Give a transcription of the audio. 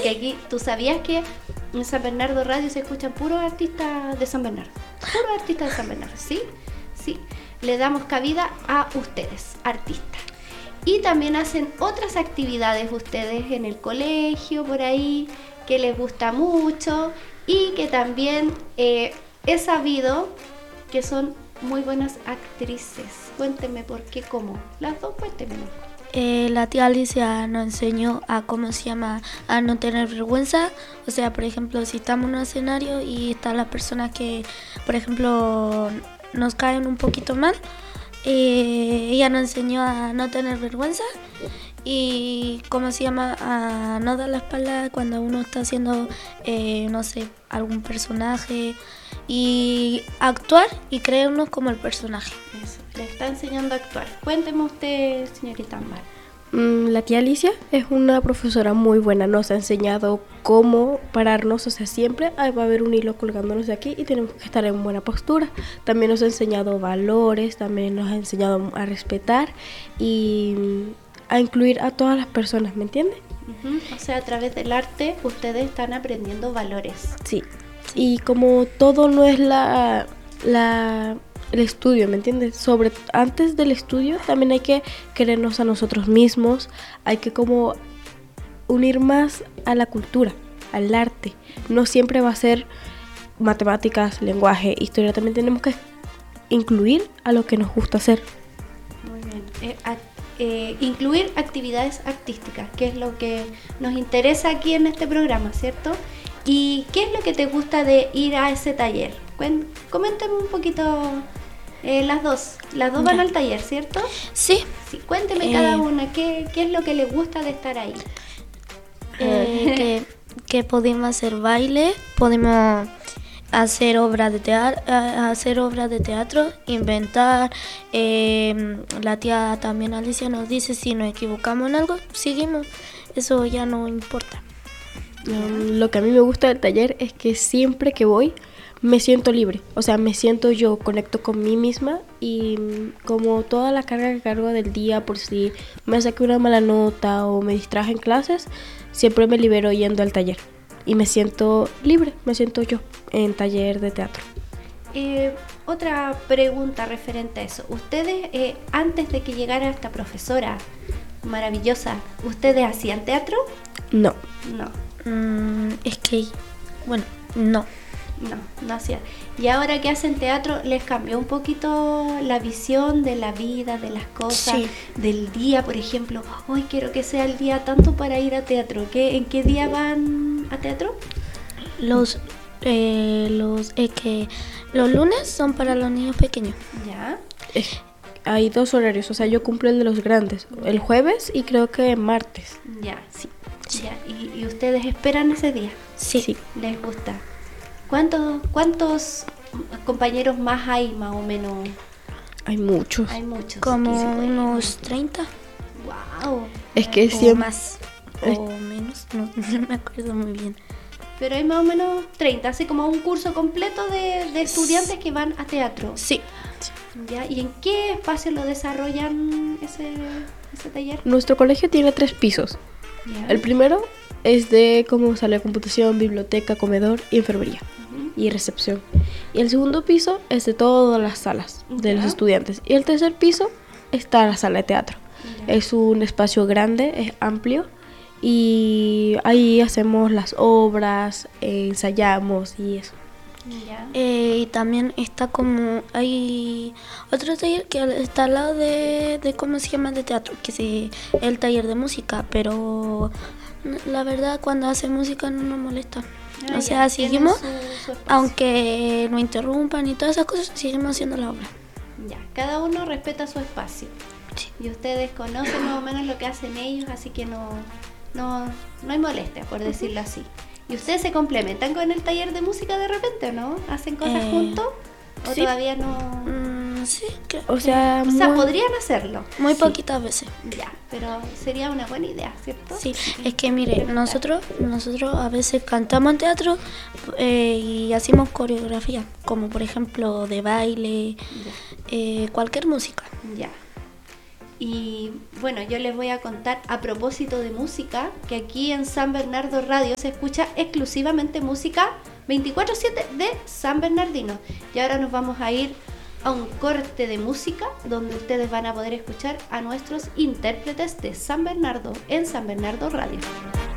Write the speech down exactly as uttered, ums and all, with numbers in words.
porque aquí, ¿tú sabías que en San Bernardo Radio se escuchan puros artistas de San Bernardo? Puros artistas de San Bernardo, ¿sí? Sí. Le damos cabida a ustedes, artistas. Y también hacen otras actividades ustedes en el colegio, por ahí, que les gusta mucho y que también eh, he sabido que son muy buenas actrices. Cuénteme por qué, cómo. Las dos, cuéntenme. Eh, la tía Alicia nos enseñó a cómo se llama, a no tener vergüenza. O sea, por ejemplo, si estamos en un escenario y están las personas que, por ejemplo, nos caen un poquito mal, eh, ella nos enseñó a no tener vergüenza y cómo se llama, a no dar la espalda cuando uno está haciendo, eh, no sé, algún personaje, y actuar y creernos como el personaje. Eso, le está enseñando a actuar. Cuénteme usted, señorita Ámbar. Mm, La tía Alicia es una profesora muy buena, nos ha enseñado cómo pararnos, o sea, siempre va a haber un hilo colgándonos de aquí y tenemos que estar en buena postura. También nos ha enseñado valores, también nos ha enseñado a respetar y a incluir a todas las personas, ¿me entiendes? Uh-huh. O sea, a través del arte ustedes están aprendiendo valores. Sí, y como todo no es la, la el estudio, ¿me entiendes? Sobre antes del estudio también hay que querernos a nosotros mismos, hay que como unir más a la cultura, al arte. No siempre va a ser matemáticas, lenguaje, historia, también tenemos que incluir a lo que nos gusta hacer. Muy bien. Eh, a, eh, incluir actividades artísticas, que es lo que nos interesa aquí en este programa, ¿cierto? ¿Y qué es lo que te gusta de ir a ese taller? Cuen- coméntame un poquito, eh, las dos. Las dos Ya. van al taller, ¿cierto? Sí. Sí, cuénteme Eh, cada una, ¿qué, qué es lo que les gusta de estar ahí? Eh, que, que podemos hacer baile, podemos hacer obras de teatro, hacer obras de teatro, inventar. Eh, la tía también Alicia nos dice si nos equivocamos en algo, seguimos. Eso ya no importa. Um, lo que a mí me gusta del taller es que siempre que voy me siento libre, o sea, me siento yo, conecto con mí misma y mm, como toda la carga que cargo del día por si me saqué una mala nota o me distraje en clases, siempre me libero yendo al taller y me siento libre, me siento yo en taller de teatro. Eh, otra pregunta referente a eso. Ustedes, eh, antes de que llegara esta profesora maravillosa, ¿ustedes hacían teatro? No, No. Mm, es que, bueno, no. No, no hacían. Y ahora que hacen teatro, ¿les cambió un poquito la visión de la vida, de las cosas, Sí. del día, por ejemplo? Hoy quiero que sea el día tanto para ir a teatro. ¿Qué, ¿En qué día van a teatro? Los, eh, los, es que los lunes son para los niños pequeños. Ya. es- hay dos horarios, o sea, yo cumplo el de los grandes, el jueves y creo que martes. Ya, sí. Ya. ¿Y, y ustedes esperan ese día? Sí. Sí. ¿Les gusta? ¿Cuántos, cuántos compañeros más hay, más o menos? Hay muchos. Hay muchos. Como Sí, sí, unos treinta Wow. Es que o siempre... más o menos, no, no me acuerdo muy bien. Pero hay más o menos treinta, así como un curso completo de, de estudiantes que van a teatro. Sí. ¿Ya? ¿Y en qué espacio lo desarrollan ese, ese taller? Nuestro colegio tiene tres pisos. ¿Ya? El primero es de cómo sale la computación, biblioteca, comedor y enfermería Ujú. y recepción. Y el segundo piso es de todas las salas de los Ya. estudiantes. Y el tercer piso está la sala de teatro. Ya. Es un espacio grande, es amplio y ahí hacemos las obras, eh, ensayamos y eso. Ya. Eh, y también está como, hay otro taller que está al lado de, de ¿cómo se llama? De teatro, que es el taller de música, pero la verdad cuando hace música no nos molesta. Ah, O sea, ya. seguimos, Tienen su- su espacio. aunque nos interrumpan y todas esas cosas, seguimos haciendo la obra. Ya, cada uno respeta su espacio. Sí. Y ustedes conocen más o menos lo que hacen ellos, así que no, no, no hay molestia, por decirlo así. ¿Y ustedes se complementan con el taller de música de repente, no? ¿Hacen cosas Eh, juntos? ¿O sí. todavía no? Mm, sí, creo O que sea, O sea, muy- podrían hacerlo. muy sí. poquitas veces. Ya, pero sería una buena idea, ¿cierto? Sí, es que mire, nosotros nosotros a veces cantamos en teatro eh, y hacemos coreografía, como por ejemplo de baile, Ya. eh, cualquier música. Ya. Y bueno, yo les voy a contar a propósito de música, que aquí en San Bernardo Radio se escucha exclusivamente música veinticuatro siete de San Bernardino. Y ahora nos vamos a ir a un corte de música donde ustedes van a poder escuchar a nuestros intérpretes de San Bernardo en San Bernardo Radio.